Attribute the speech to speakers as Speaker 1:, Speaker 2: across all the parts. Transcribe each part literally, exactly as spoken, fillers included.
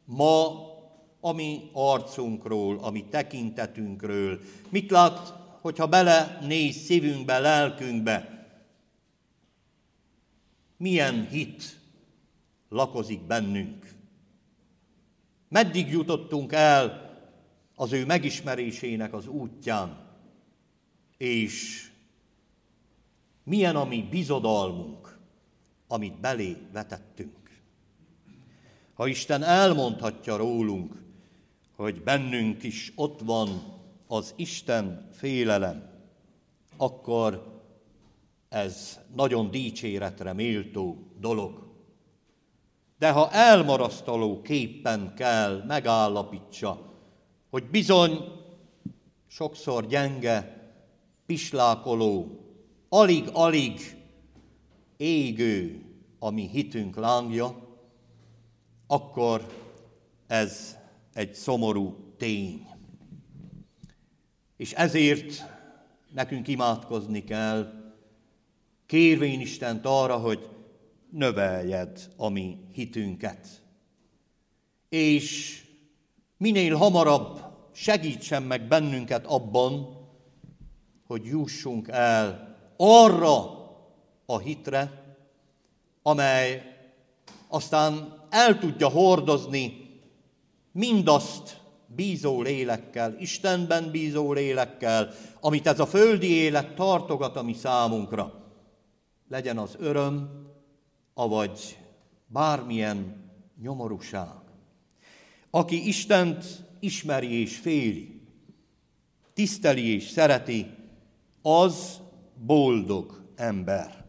Speaker 1: ma a mi arcunkról, a mi tekintetünkről. Mit lát, hogyha belenéz szívünkbe, lelkünkbe? Milyen hit lakozik bennünk? Meddig jutottunk el az ő megismerésének az útján? És milyen a mi bizodalmunk, amit belé vetettünk? Ha Isten elmondhatja rólunk, hogy bennünk is ott van az Isten félelem, akkor ez nagyon dicséretre méltó dolog. De ha elmarasztaló képpen kell megállapítsa, hogy bizony sokszor gyenge, pislákoló, alig-alig égő a mi hitünk lángja, akkor ez egy szomorú tény. És ezért nekünk imádkozni kell, kérvén Istent arra, hogy növeljed a mi hitünket. És minél hamarabb segítsen meg bennünket abban, hogy jussunk el arra a hitre, amely aztán el tudja hordozni mindazt bízó lélekkel, Istenben bízó lélekkel, amit ez a földi élet tartogat a mi számunkra. Legyen az öröm, avagy bármilyen nyomorúság. Aki Istent ismeri és féli, tiszteli és szereti, az boldog ember.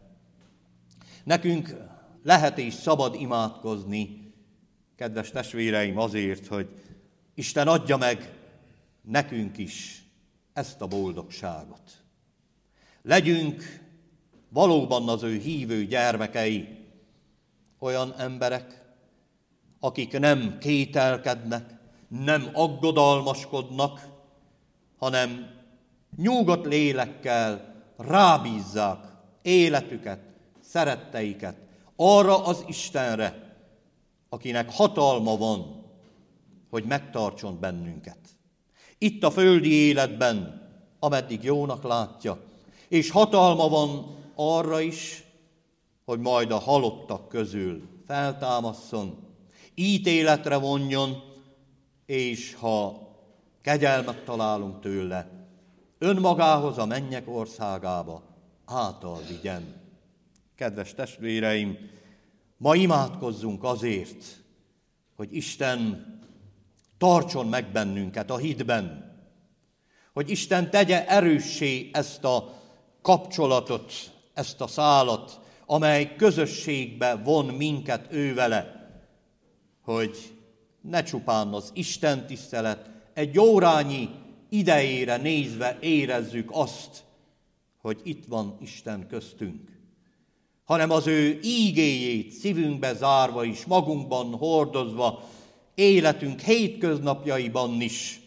Speaker 1: Nekünk lehet és szabad imádkozni, kedves testvéreim, azért, hogy Isten adja meg nekünk is ezt a boldogságot. Legyünk valóban az ő hívő gyermekei, olyan emberek, akik nem kételkednek, nem aggodalmaskodnak, hanem nyugodt lélekkel rábízzák életüket, szeretteiket arra az Istenre, akinek hatalma van, hogy megtartson bennünket. Itt a földi életben, ameddig jónak látja, és hatalma van arra is, hogy majd a halottak közül feltámasszon, ítéletre vonjon, és ha kegyelmet találunk tőle, önmagához a mennyek országába által vigyen. Kedves testvéreim, ma imádkozzunk azért, hogy Isten tartson meg bennünket a hitben, hogy Isten tegye erőssé ezt a kapcsolatot, ezt a szálat, amely közösségbe von minket ővele, hogy ne csupán az Isten tisztelet egy órányi idejére nézve érezzük azt, hogy itt van Isten köztünk, hanem az ő ígéjét szívünkbe zárva is, magunkban hordozva, életünk hétköznapjaiban is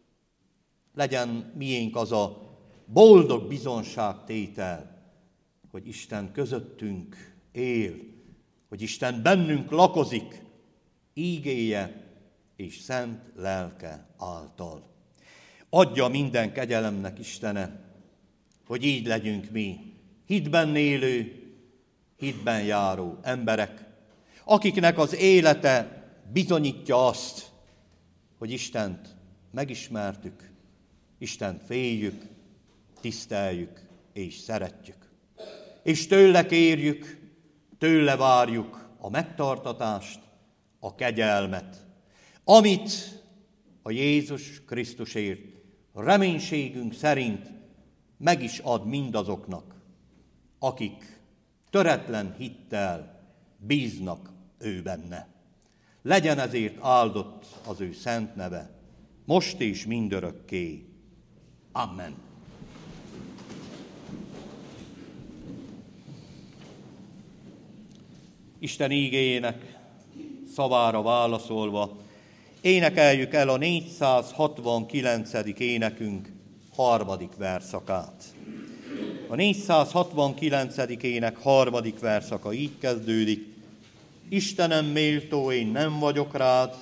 Speaker 1: legyen miénk az a boldog bizonságtétel, hogy Isten közöttünk él, hogy Isten bennünk lakozik, ígéje és szent lelke által. Adja minden kegyelemnek Istene, hogy így legyünk mi, hitben élő, hitben járó emberek, akiknek az élete bizonyítja azt, hogy Istent megismertük, Istent féljük, tiszteljük és szeretjük. És tőle kérjük, tőle várjuk a megtartatást, a kegyelmet, amit a Jézus Krisztusért reménységünk szerint meg is ad mindazoknak, akik töretlen hittel bíznak ő benne. Legyen ezért áldott az ő szent neve, most és mindörökké. Amen. Isten ígéjének szavára válaszolva énekeljük el a négyszázhatvankilencedik énekünk harmadik verszakát. A négyszázhatvankilencedik ének harmadik verszaka így kezdődik. Istenem méltó, én nem vagyok rád,